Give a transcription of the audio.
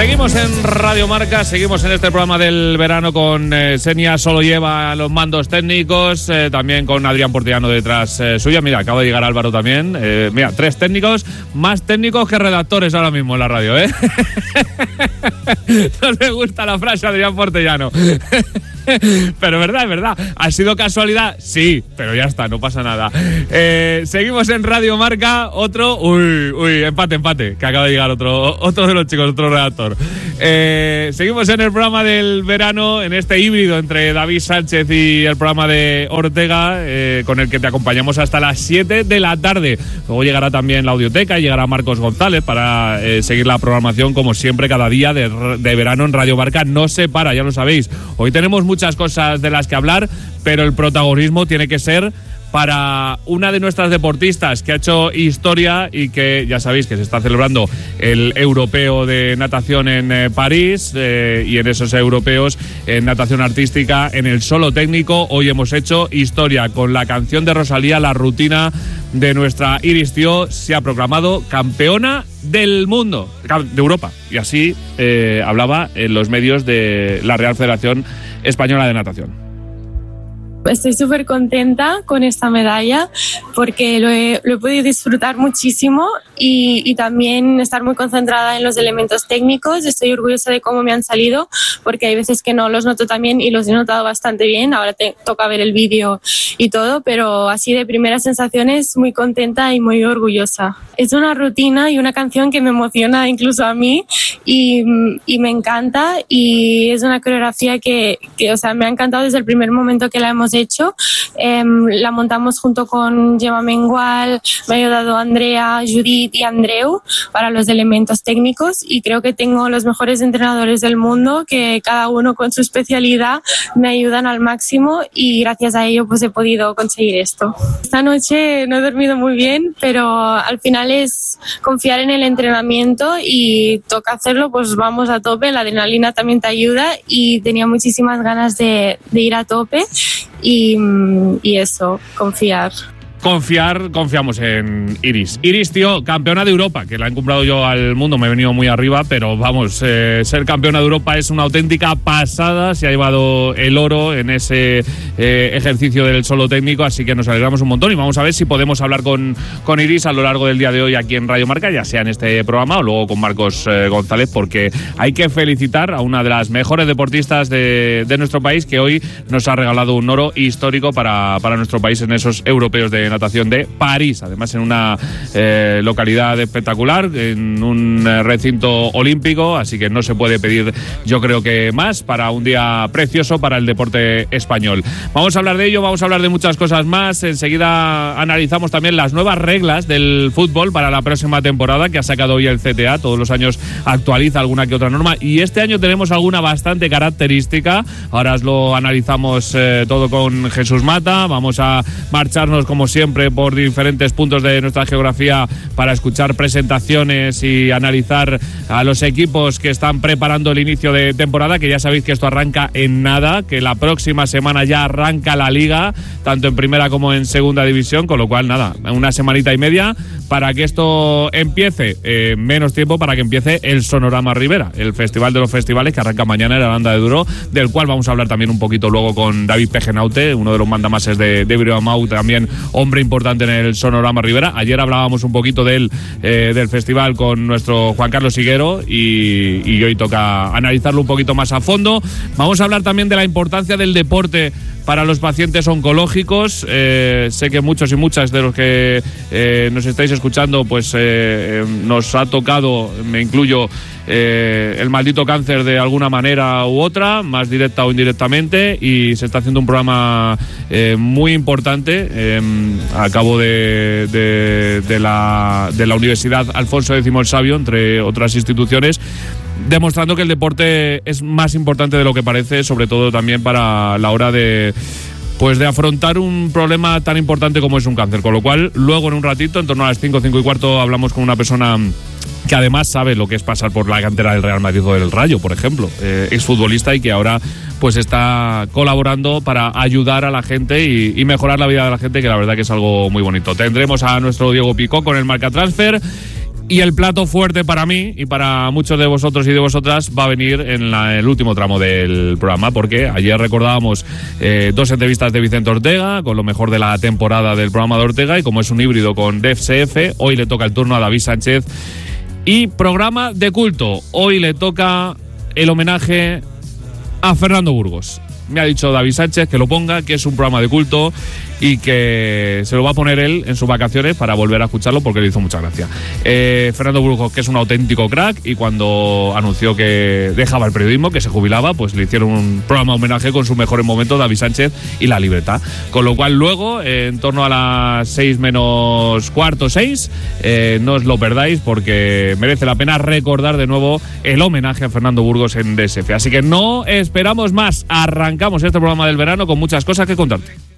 Seguimos en Radio Marca, seguimos en este programa del verano con Xenia Solo lleva los mandos técnicos, también con Adrián Portellano detrás suya. Mira, acaba de llegar Álvaro también. Mira, 3 técnicos, más técnicos que redactores ahora mismo en la radio, ¿eh? No le gusta la frase a Adrián Portellano. Pero es verdad. ¿Ha sido casualidad? Sí, pero ya está, no pasa nada. Seguimos en Radio Marca, otro... Uy, empate, que acaba de llegar otro de los chicos, otro redactor. Seguimos en el programa del verano, en este híbrido entre David Sánchez y el programa de Ortega, con el que te acompañamos hasta las 7 de la tarde. Luego llegará también la audioteca y llegará Marcos González para seguir la programación, como siempre, cada día de verano en Radio Marca. No se para, ya lo sabéis. Hoy tenemos muchas cosas de las que hablar, pero el protagonismo tiene que ser para una de nuestras deportistas que ha hecho historia y que ya sabéis que se está celebrando el europeo de natación en París, y en esos europeos en natación artística, en el solo técnico, hoy hemos hecho historia con la canción de Rosalía, la rutina de nuestra Iris Tío. Se ha proclamado campeona del mundo, de Europa, y así hablaba en los medios de la Real Federación Española de Natación. Estoy súper contenta con esta medalla porque lo he podido disfrutar muchísimo y también estar muy concentrada en los elementos técnicos. Estoy orgullosa de cómo me han salido porque hay veces que no los noto tan bien y los he notado bastante bien. Ahora toca ver el vídeo y todo, pero así de primeras sensaciones muy contenta y muy orgullosa. Es una rutina y una canción que me emociona incluso a mí y me encanta, y es una coreografía que o sea, me ha encantado desde el primer momento que la hemos hecho. La montamos junto con Gemma Mengual, me ha ayudado Andrea, Judith y Andreu para los elementos técnicos, y creo que tengo los mejores entrenadores del mundo que cada uno con su especialidad me ayudan al máximo, y gracias a ello pues he podido conseguir esto. Esta noche no he dormido muy bien, pero al final es confiar en el entrenamiento y toca hacerlo, pues vamos a tope, la adrenalina también te ayuda y tenía muchísimas ganas de ir a tope. Y eso, Confiamos en Iris. Iris Tío, campeona de Europa, que la he encumbrado yo al mundo, me he venido muy arriba, pero vamos, ser campeona de Europa es una auténtica pasada. Se ha llevado el oro en ese ejercicio del solo técnico, así que nos alegramos un montón y vamos a ver si podemos hablar con Iris a lo largo del día de hoy aquí en Radio Marca, ya sea en este programa o luego con Marcos González, porque hay que felicitar a una de las mejores deportistas de nuestro país, que hoy nos ha regalado un oro histórico para nuestro país en esos europeos de natación de París, además en una localidad espectacular, en un recinto olímpico, así que no se puede pedir, yo creo que más, para un día precioso para el deporte español. Vamos a hablar de ello, vamos a hablar de muchas cosas más. Enseguida analizamos también las nuevas reglas del fútbol para la próxima temporada que ha sacado hoy el CTA. Todos los años actualiza alguna que otra norma y este año tenemos alguna bastante característica. Ahora os lo analizamos todo con Jesús Mata. Vamos a marcharnos como siempre por diferentes puntos de nuestra geografía para escuchar presentaciones y analizar a los equipos que están preparando el inicio de temporada, que ya sabéis que esto arranca en nada, que la próxima semana ya arranca la Liga, tanto en primera como en segunda división, con lo cual nada, una semanita y media para que esto empiece, menos tiempo para que empiece el Sonorama Ribera, el festival de los festivales que arranca mañana en la Aranda de Duero, del cual vamos a hablar también un poquito luego con David Pejenaute, uno de los mandamases de Briomau, también hombre importante en el Sonorama Ribera. Ayer hablábamos un poquito del festival con nuestro Juan Carlos Higuero y hoy toca analizarlo un poquito más a fondo. Vamos a hablar también de la importancia del deporte para los pacientes oncológicos. Sé que muchos y muchas de los que nos estáis escuchando pues nos ha tocado, me incluyo, el maldito cáncer de alguna manera u otra, más directa o indirectamente, y se está haciendo un programa muy importante a cabo de la Universidad Alfonso X el Sabio, entre otras instituciones, demostrando que el deporte es más importante de lo que parece, sobre todo también para la hora de afrontar un problema tan importante como es un cáncer. Con lo cual, luego en un ratito, en torno a las 5:15, hablamos con una persona que además sabe lo que es pasar por la cantera del Real Madrid o del Rayo, por ejemplo, exfutbolista, y que ahora pues está colaborando para ayudar a la gente y mejorar la vida de la gente, que la verdad que es algo muy bonito. Tendremos a nuestro Diego Picó con el Marca Transfer. Y el plato fuerte para mí y para muchos de vosotros y de vosotras va a venir en el último tramo del programa, porque ayer recordábamos 2 entrevistas de Vicente Ortega con lo mejor de la temporada del programa de Ortega, y como es un híbrido con DFCF, hoy le toca el turno a David Sánchez. Y programa de culto, hoy le toca el homenaje a Fernando Burgos. Me ha dicho David Sánchez que lo ponga, que es un programa de culto y que se lo va a poner él en sus vacaciones para volver a escucharlo porque le hizo mucha gracia. Fernando Burgos, que es un auténtico crack, y cuando anunció que dejaba el periodismo, que se jubilaba, pues le hicieron un programa homenaje con sus mejores momentos, David Sánchez y La Libreta. Con lo cual luego, en torno a las 6 menos cuarto, 6, no os lo perdáis porque merece la pena recordar de nuevo el homenaje a Fernando Burgos en DSF. Así que no esperamos más, arrancamos este programa del verano con muchas cosas que contarte.